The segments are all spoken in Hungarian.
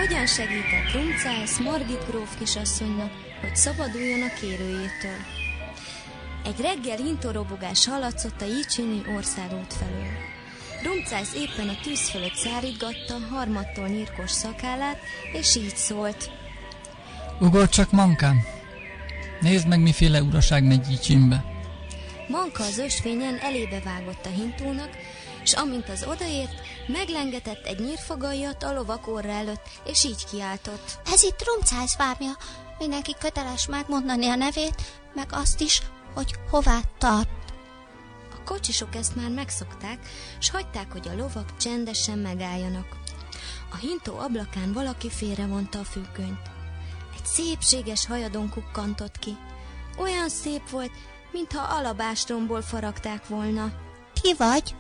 Hogyan segített Rumcász Margit gróf kisasszonynak, hogy szabaduljon a kérőjétől? Egy reggel hintorobogás hallatszott a Jicsini országút felől. Rumcász éppen a tűz fölött szárítgatta harmadtól nyírkos szakállát, és így szólt. Ugorj csak, Mankám! Nézd meg, miféle uraság megy Jicsinbe. Manka az ösvényen elébe vágott a hintónak, és amint az odaért, meglengetett egy nyírfagajat a lovak orra előtt, és így kiáltott. Ez itt Rumcász vámja. Mindenki köteles megmondani a nevét, meg azt is, hogy hová tart. A kocsisok ezt már megszokták, s hagyták, hogy a lovak csendesen megálljanak. A hintó ablakán valaki félrevonta a függönyt. Egy szépséges hajadon kukkantott ki. Olyan szép volt, mintha alabástromból faragták volna. Ki vagy?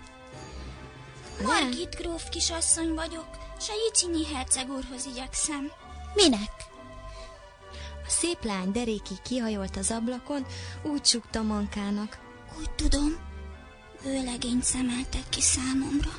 Margit gróf kisasszony vagyok, s a Jicsini herceg úrhoz igyekszem. Minek? A szép lány derékig kihajolt az ablakon, úgy sukta Mankának. Úgy tudom, vőlegényt szemeltek ki számomra.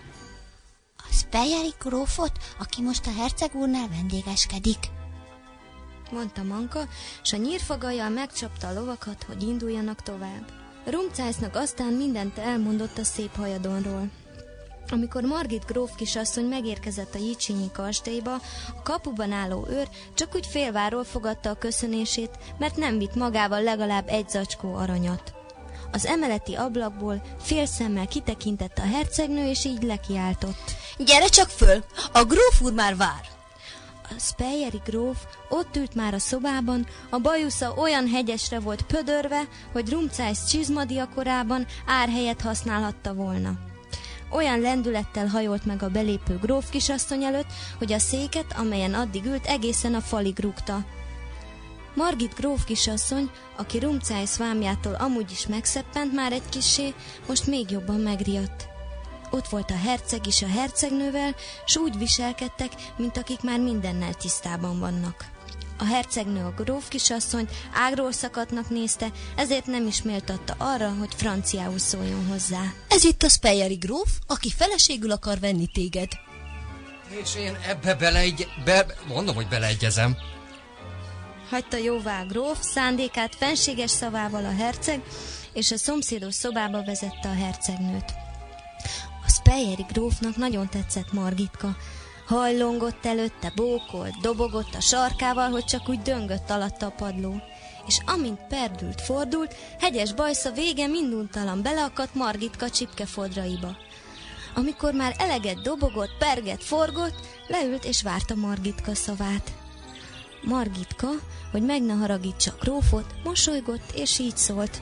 A Speyeri grófot, aki most a herceg úrnál vendégeskedik, mondta Manka, s a nyírfagajjal megcsapta a lovakat, hogy induljanak tovább. Rumcásznak aztán mindent elmondott a szép hajadonról. Amikor Margit gróf kisasszony megérkezett a Jicsinyi kastélyba, a kapuban álló őr csak úgy félváról fogadta a köszönését, mert nem vitt magával legalább egy zacskó aranyat. Az emeleti ablakból félszemmel kitekintett a hercegnő, és így lekiáltott. Gyere csak föl, a gróf úr már vár! A Speyeri gróf ott ült már a szobában, a bajusza olyan hegyesre volt pödörve, hogy Rumcász csizmadiakorában árhelyet használhatta volna. Olyan lendülettel hajolt meg a belépő gróf kisasszony előtt, hogy a széket, amelyen addig ült, egészen a falig rúgta. Margit gróf kisasszony, aki Rumcász vámjától amúgy is megszeppent már egy kissé, most még jobban megriadt. Ott volt a herceg is a hercegnővel, s úgy viselkedtek, mint akik már mindennel tisztában vannak. A hercegnő a gróf kisasszonyt ágról szakadtnak nézte, ezért nem is méltatta arra, hogy franciául szóljon hozzá. Ez itt a Speyeri gróf, aki feleségül akar venni téged. És én ebbe mondom, hogy beleegyezem. Hagyta jóvá a gróf, szándékát fenséges szavával a herceg, és a szomszédos szobába vezette a hercegnőt. A Speyeri grófnak nagyon tetszett Margitka. Hajlongott előtte, bókolt, dobogott a sarkával, hogy csak úgy döngött alatta a padló. És amint perdült, fordult, hegyes bajsza vége minduntalan beleakadt Margitka csipkefodraiba. Amikor már eleget dobogott, pergett, forgott, leült és várta Margitka szavát. Margitka, hogy meg ne haragítsa a grófot, mosolygott és így szólt.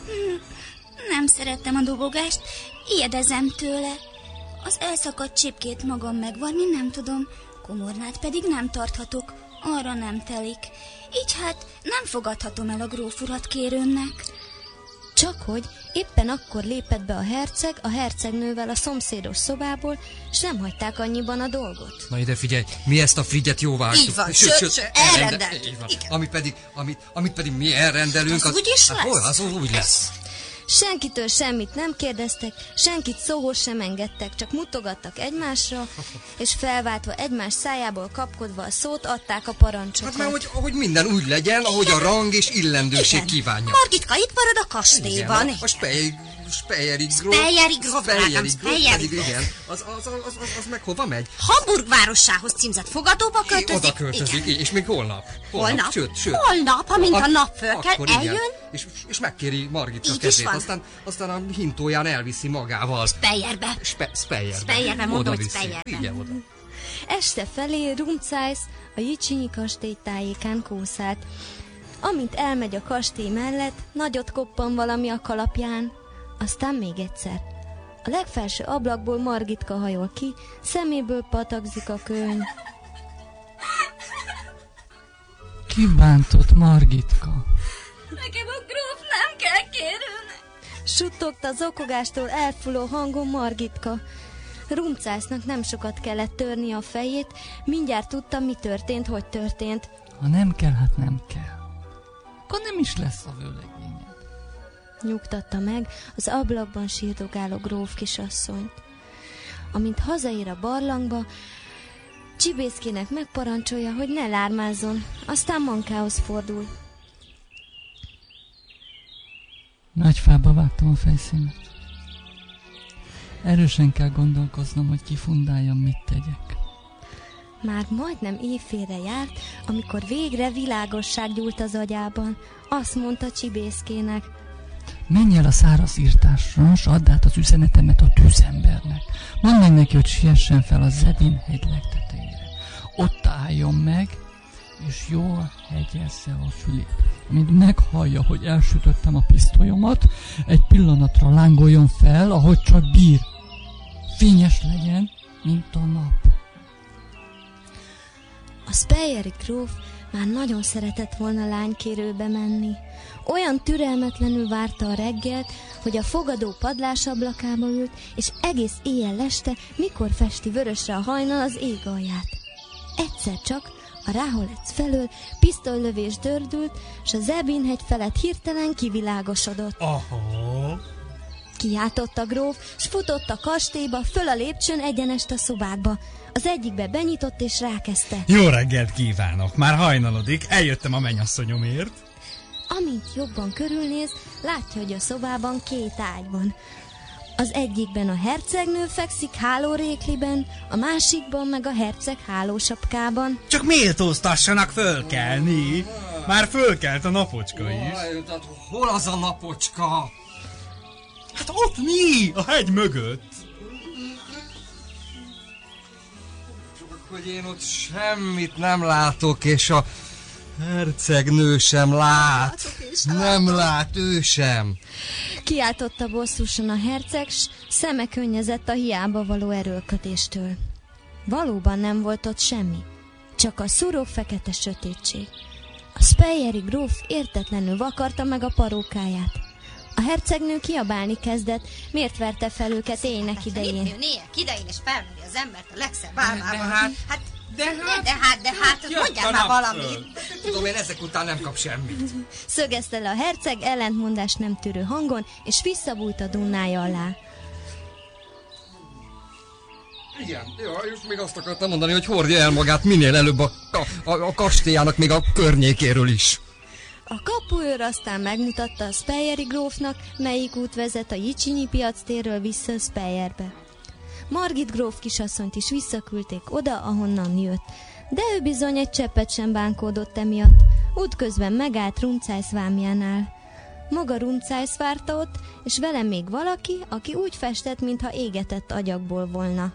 Nem szerettem a dobogást, ijedezem tőle. Az elszakadt csipkét magam megvarni nem tudom, komornát pedig nem tarthatok, arra nem telik. Így hát nem fogadhatom el a gróf urat kérőmnek. Csakhogy éppen akkor lépett be a herceg a hercegnővel a szomszédos szobából, s nem hagyták annyiban a dolgot. Na ide figyelj, mi ezt a frigyet jóváhagytuk. Így van, sőt, elrendeltük. Amit pedig mi elrendelünk, az úgy is lesz. Az úgy lesz. Senkitől semmit nem kérdeztek, senkit szóhoz sem engedtek, csak mutogattak egymásra, és felváltva egymás szájából kapkodva a szót adták a parancsokat. Hát mert hogy minden úgy legyen, ahogy a rang és illendőség kívánja. Margitka itt marad a kastélyban. Igen, a Speyeri gróf. Speyeri gróf. Igen. Az meg hova megy? Hamburg városához címzett fogadóba költözik. Oda költözik, igen. És még holnap. Sőt. Holnap, amint a nap fölkel, eljön. És megkéri Margitka kezét, aztán a hintóján elviszi magával. Speyerbe. Speyerbe, mondom, hogy Speyerbe. Vigye oda. Este felé Rumcász a Jicsinyi kastély tájékán kószált. Amint elmegy a kastély mellett, nagyot koppan valami a kalapján. Aztán még egyszer. A legfelső ablakból Margitka hajol ki, szeméből patakzik a kőny. Ki bántott, Margitka? Nekem a gróf nem kell kérőnek. Suttogta zokogástól elfuló hangon Margitka. Rumcásznak nem sokat kellett törni a fejét, mindjárt tudta, mi történt, hogy történt. Ha nem kell, hát nem kell. Akkor nem is lesz a vőlegényed. Nyugtatta meg az ablakban sírdogáló gróf kisasszonyt. Amint hazaér a barlangba, Csibészkének megparancsolja, hogy ne lármázzon, aztán Mankához fordul. Nagy fába vágtam a fejszínet. Erősen kell gondolkoznom, hogy kifundáljam, mit tegyek. Már majdnem éjfélre járt, amikor végre világosság gyúlt az agyában. Azt mondta Csibészkének: Menj el a száraz írtásra, s add át az üzenetemet a tűzembernek. Mondd meg neki, hogy siessen fel a Zebin hegy legtetejére. Ott álljon meg, és jól hegyezze a fülét. Amint meghallja, hogy elsütöttem a pisztolyomat, egy pillanatra lángoljon fel, ahogy csak bír. Fényes legyen, mint a nap. A Speyeri gróf már nagyon szeretett volna lánykérőbe menni. Olyan türelmetlenül várta a reggelt, hogy a fogadó padlás ablakába ült, és egész éjjel leste, mikor festi vörösre a hajnal az ég alját. Egyszer csak a Ráholec felől pisztolylövés dördült, s a Zebin-hegy felett hirtelen kivilágosodott. Aha! Kiáltott a gróf, s futott a kastélyba, föl a lépcsőn egyenest a szobákba. Az egyikbe benyitott és rákezdte. Jó reggelt kívánok! Már hajnalodik, eljöttem a mennyasszonyomért. Amint jobban körülnéz, látja, hogy a szobában 2 ágy van. Az egyikben a hercegnő fekszik hálórékliben, a másikban meg a herceg hálósapkában. Csak méltóztassanak fölkelni! Már fölkelt a napocska is. Hol az a napocska? Hát ott mi? A hegy mögött. Csak hogy én ott semmit nem látok, és a hercegnő sem lát. Nem lát ő sem. Kiáltotta bosszusan a herceg, s szeme könnyezett a hiába való erőlködéstől. Valóban nem volt ott semmi, csak a szúró fekete sötétség. A Speyeri gróf értetlenül vakarta meg a parókáját. A hercegnő kiabálni kezdett, miért verte fel őket éjnek idején. Néjek idején és felmeri az embert a legszebb álmában. De hát, mondjál már valamit. Tudom, én ezek után nem kap semmit. Szögezte le a herceg ellentmondást nem tűrő hangon, és visszabújt a dunnája alá. Igen, és még azt akartam mondani, hogy hordja el magát minél előbb a kastélyának, még a környékéről is. A kapuőr aztán megmutatta a Speyeri grófnak, melyik út vezet a Jicsinyi piac térről vissza a Speyerbe. Margit gróf kisasszonyt is visszaküldték oda, ahonnan jött, de ő bizony egy cseppet sem bánkódott emiatt. Útközben megállt Rumcájsz vámjánál. Maga Rumcájsz várta ott, és vele még valaki, aki úgy festett, mintha égetett agyagból volna.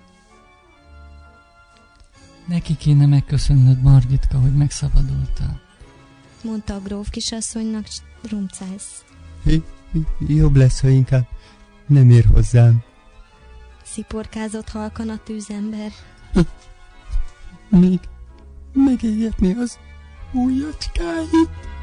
Neki kéne megköszönnöd, Margitka, hogy megszabadultál, mondta a gróf kisasszonynak Rumcájsz. Jobb lesz, ha inkább nem ér hozzám. Sziporkázott halkan a tűzember. Még megégetni az ujjacskáit.